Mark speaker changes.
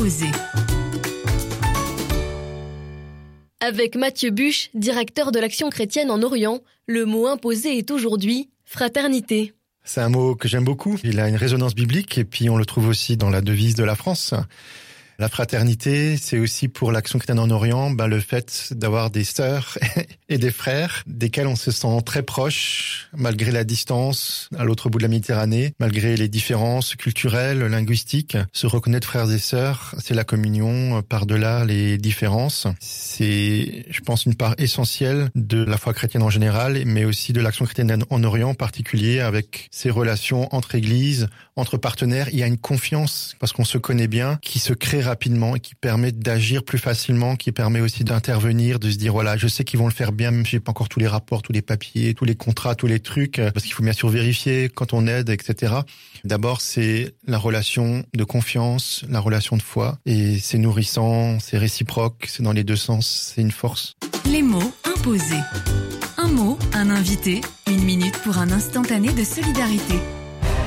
Speaker 1: imposé.
Speaker 2: Avec Mathieu Buche, directeur de l'Action chrétienne en Orient, le mot imposé est aujourd'hui fraternité.
Speaker 3: C'est un mot que j'aime beaucoup. Il a une résonance biblique et puis on le trouve aussi dans la devise de la France. La fraternité, c'est aussi pour l'Action chrétienne en Orient, le fait d'avoir des sœurs et des frères desquels on se sent très proche, malgré la distance à l'autre bout de la Méditerranée, malgré les différences culturelles, linguistiques. Se reconnaître frères et sœurs, c'est la communion par-delà les différences. C'est, je pense, une part essentielle de la foi chrétienne en général, mais aussi de l'Action chrétienne en Orient en particulier, avec ces relations entre églises, entre partenaires. Il y a une confiance, parce qu'on se connaît bien, qui se crée rapidement et qui permet d'agir plus facilement, qui permet aussi d'intervenir, de se dire voilà, je sais qu'ils vont le faire bien, même si j'ai pas encore tous les rapports, tous les papiers, tous les contrats, tous les trucs, parce qu'il faut bien sûr vérifier quand on aide, etc. D'abord, c'est la relation de confiance, la relation de foi, et c'est nourrissant, c'est réciproque, c'est dans les deux sens, c'est une force.
Speaker 1: Les mots imposés. Un mot, un invité, 1 minute pour un instantané de solidarité.